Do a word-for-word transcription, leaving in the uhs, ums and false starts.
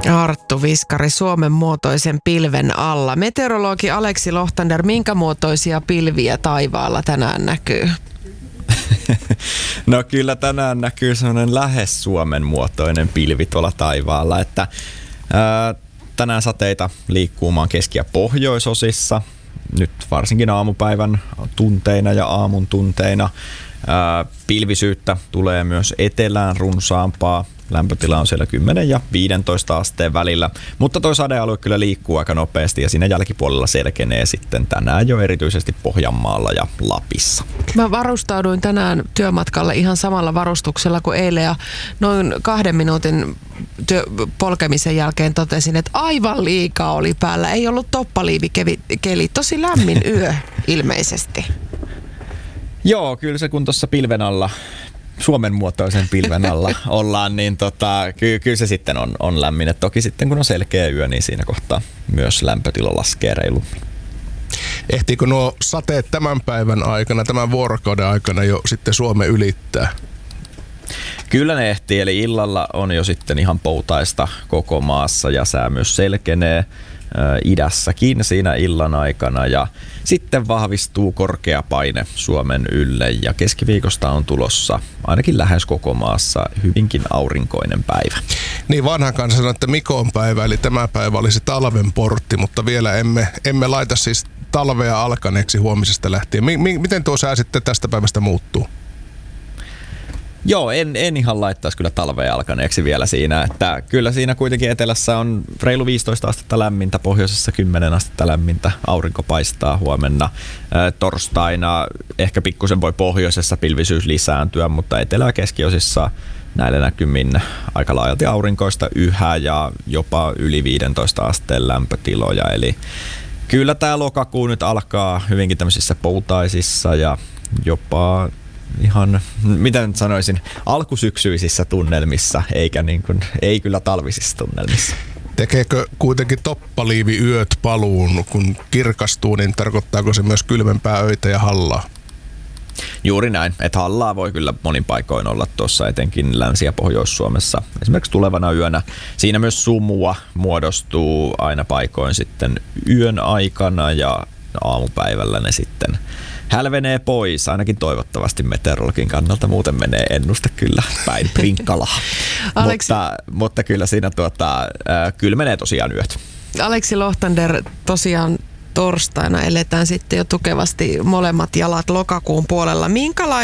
Arttu Viskari Suomen muotoisen pilven alla. Meteorologi Aleksi Lohtander, minkä muotoisia pilviä taivaalla tänään näkyy? No kyllä tänään näkyy sellainen lähes Suomen muotoinen pilvi tuolla taivaalla, että ää, tänään sateita liikkuu maan keski- ja pohjoisosissa, nyt varsinkin aamupäivän tunteina ja aamun tunteina. Ää, pilvisyyttä tulee myös etelään runsaampaa. Lämpötila on siellä kymmenen ja viisitoista asteen välillä, mutta toi sadealue kyllä liikkuu aika nopeasti ja siinä jälkipuolella selkenee sitten tänään jo erityisesti Pohjanmaalla ja Lapissa. Mä varustauduin tänään työmatkalle ihan samalla varustuksella kuin eilen ja noin kahden minuutin työ- polkemisen jälkeen totesin, että aivan liikaa oli päällä. Ei ollut toppaliivikeli, tosi lämmin yö ilmeisesti. Joo, kyllä se kun tuossa pilven alla Suomen muotoisen pilven alla ollaan, niin tota, ky- kyllä se sitten on, on lämmin. Et toki sitten kun on selkeä yö, niin siinä kohtaa myös lämpötila laskee reilummin. Ehtiikö nuo sateet tämän päivän aikana, tämän vuorokauden aikana jo sitten Suomen ylittää? Kyllä ne ehtii, eli illalla on jo sitten ihan poutaista koko maassa ja sää myös selkenee idässäkin siinä illan aikana ja sitten vahvistuu korkea paine Suomen ylle ja keskiviikosta on tulossa ainakin lähes koko maassa hyvinkin aurinkoinen päivä. Niin vanha kansa sanoi, että Mikon päivä eli tämä päivä oli se talven portti, mutta vielä emme, emme laita siis talvea alkaneeksi huomisesta lähtien. Mi- mi- miten tuo sää sitten tästä päivästä muuttuu? Joo, en, en ihan laittaisi kyllä talvea alkaneeksi vielä siinä, että kyllä siinä kuitenkin etelässä on reilu viisitoista astetta lämmintä, pohjoisessa kymmenen astetta lämmintä, aurinko paistaa huomenna. Ää, torstaina ehkä pikkusen voi pohjoisessa pilvisyys lisääntyä, mutta etelä- ja keskiosissa näillä näkymin aika laajalti aurinkoista yhä ja jopa yli viisitoista asteen lämpötiloja, eli kyllä tämä lokakuu nyt alkaa hyvinkin tämmöisissä poutaisissa ja jopa ihan, miten sanoisin, alkusyksyisissä tunnelmissa, eikä niin kuin, ei kyllä talvisissa tunnelmissa. Tekeekö kuitenkin toppaliivi yöt paluun, kun kirkastuu, niin tarkoittaako se myös kylmempää öitä ja hallaa? Juuri näin, että hallaa voi kyllä monin paikoin olla tuossa etenkin Länsi- ja Pohjois-Suomessa. Esimerkiksi tulevana yönä siinä myös sumua muodostuu aina paikoin sitten yön aikana ja aamupäivällä ne sitten hälvenee pois, ainakin toivottavasti meteorologin kannalta, muuten menee ennuste kyllä päin prinkkalaa. mutta, mutta kyllä siinä tuota, äh, kyllä menee tosiaan yöt. Aleksi Lohtander, tosiaan torstaina eletään sitten jo tukevasti molemmat jalat lokakuun puolella. Minkälainen